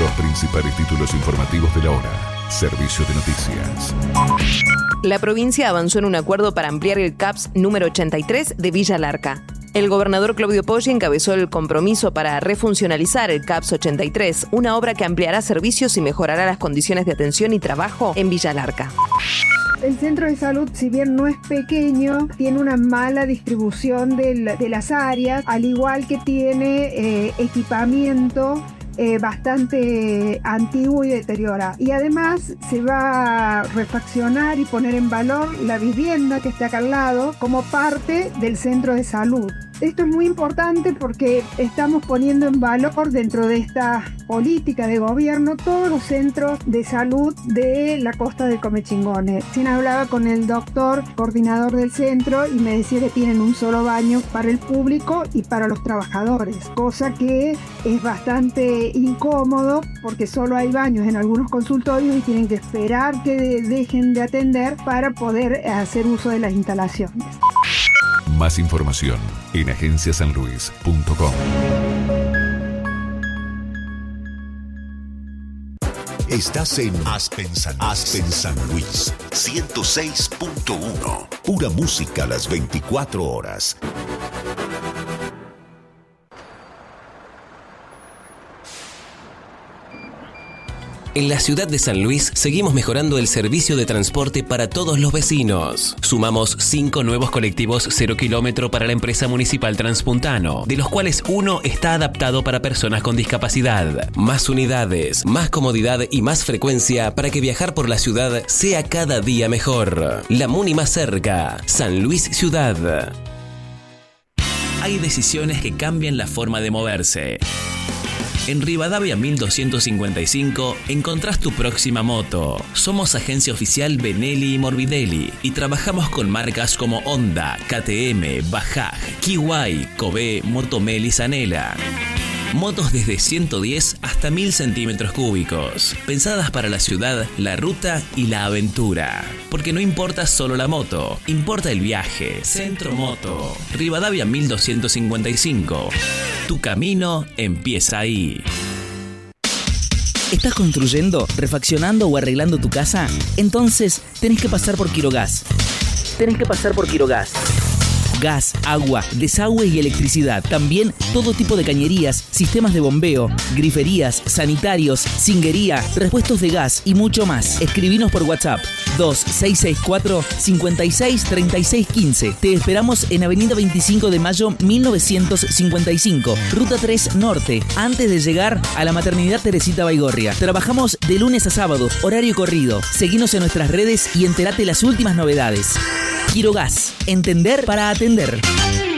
Los principales títulos informativos de la hora. Servicio de noticias. La provincia avanzó en un acuerdo para ampliar el CAPS número 83 de Villa Larca. El gobernador Claudio Poggi encabezó el compromiso para refuncionalizar el CAPS 83, una obra que ampliará servicios y mejorará las condiciones de atención y trabajo en Villa Larca. El centro de salud, si bien no es pequeño, tiene una mala distribución de las áreas, al igual que tiene equipamiento bastante antiguo y deteriorado. Y además se va a refaccionar y poner en valor la vivienda que está acá al lado como parte del centro de salud. Esto es muy importante porque estamos poniendo en valor dentro de esta política de gobierno todos los centros de salud de la costa del Comechingones. Recién hablaba con el doctor coordinador del centro y me decía que tienen un solo baño para el público y para los trabajadores, cosa que es bastante incómodo porque solo hay baños en algunos consultorios y tienen que esperar que dejen de atender para poder hacer uso de las instalaciones. Más información en agenciasanluis.com. Estás en Aspen San Luis 106.1. Pura música a las 24 horas. En la ciudad de San Luis seguimos mejorando el servicio de transporte para todos los vecinos. Sumamos 5 nuevos colectivos 0 kilómetro para la empresa municipal Transpuntano, de los cuales uno está adaptado para personas con discapacidad. Más unidades, más comodidad y más frecuencia para que viajar por la ciudad sea cada día mejor. La Muni más cerca, San Luis Ciudad. Hay decisiones que cambian la forma de moverse. En Rivadavia 1255 encontrás tu próxima moto. Somos agencia oficial Benelli y Morbidelli y trabajamos con marcas como Honda, KTM, Bajaj, Kiwai, Kobe, Motomel y Zanela. Motos desde 110 hasta 1000 centímetros cúbicos, pensadas para la ciudad, la ruta y la aventura. Porque no importa solo la moto, importa el viaje. Centro Moto, Rivadavia 1255. Tu camino empieza ahí. ¿Estás construyendo, refaccionando o arreglando tu casa? Entonces tenés que pasar por Quirogas. Gas, agua, desagüe y electricidad. También todo tipo de cañerías, sistemas de bombeo, griferías, sanitarios, cinguería, repuestos de gas y mucho más. Escribinos por WhatsApp 2664 563615. Te esperamos en Avenida 25 de Mayo 1955, Ruta 3 Norte, antes de llegar a la Maternidad Teresita Baigorria. Trabajamos de lunes a sábado, horario corrido. Seguinos en nuestras redes y entérate las últimas novedades. Quirogas, entender para atender.